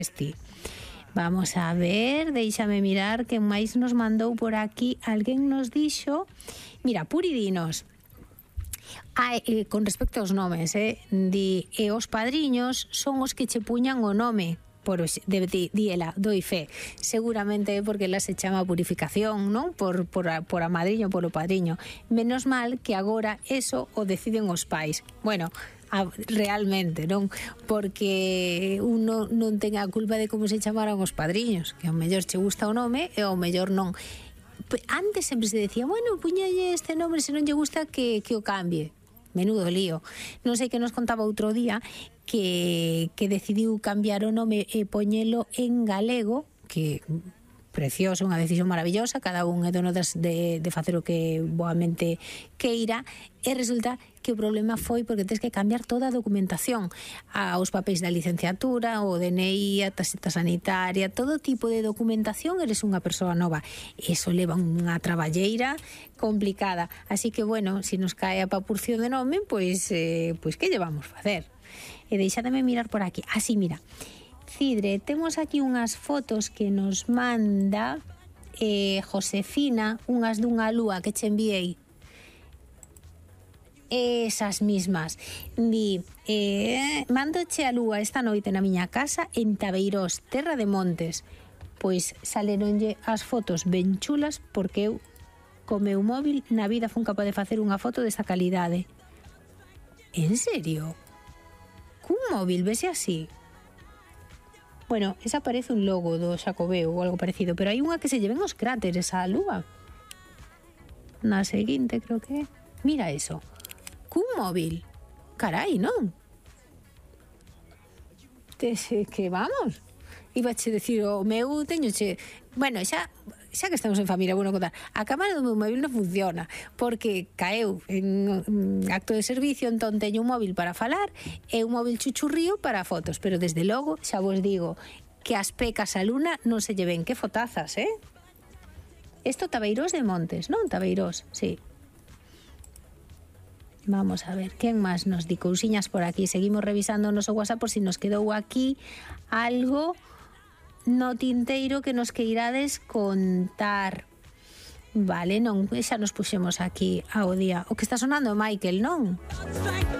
este. Vamos a ver, déixame mirar que máis nos mandou por aquí. Alguén nos dixo, mira, Puridinos, con respecto aos nomes, di, os padriños son os que che puñan o nome, di ela, doi fe, seguramente é porque ela se chama purificación, non? Por a madriño, polo padriño. Menos mal que agora eso o deciden os pais. Bueno, realmente, non? Porque uno non ten a culpa de como se chamaran os padriños, que ao mellor che gusta o nome e ao mellor non. Antes sempre se decía, bueno, puñalle este nome, se non lle gusta que o cambie. Menudo lío. Non sei que nos contaba outro día que decidiu cambiar o nome e poñelo en galego, que precioso, unha decisión maravillosa, cada un é dono de facer o que boamente queira, e resulta que o problema foi porque tens que cambiar toda a documentación, aos papéis da licenciatura, o DNI, a tarxeta sanitaria, todo tipo de documentación, eres unha persoa nova. Eso leva unha traballeira complicada, así que bueno, se nos cae a papurcio de nome, pois que lle vamos facer? E deixademe mirar por aquí. Así, mira, Cidre, temos aquí unhas fotos que nos manda Josefina, unhas dunha lúa que che enviei. Esas mismas. Di, mandoche a lúa esta noite na miña casa en Tabeirós, Terra de Montes. Pois saleronlle as fotos ben chulas porque eu, co meu móvil, na vida fun capaz de facer unha foto desta calidade. En serio? Cun móvil vese así? Bueno, esa parece un logo do Xacobeo ou algo parecido, pero hai unha que se lleven os cráteres á lúa. Na seguinte, creo que... Mira eso. Cun móvil. Carai, non? Que vamos. Ibache decir, o meu teñoche... Bueno, xa que estamos en familia, bueno, contar, a cámara do meu móvil non funciona porque caeu en acto de servicio, entón teño un móvil para falar e un móvil chuchurrío para fotos, pero desde logo xa vos digo que as pecas a luna non se lleven, que fotazas, Esto Tabeirós de Montes, non? Tabeirós, sí. Vamos a ver, quen máis nos di cousiñas por aquí? Seguimos revisando o noso WhatsApp por si nos quedou aquí algo no tinteiro que nos queirades contar. Vale, non, xa nos puxemos aquí ao día. O que está sonando, Michael, non?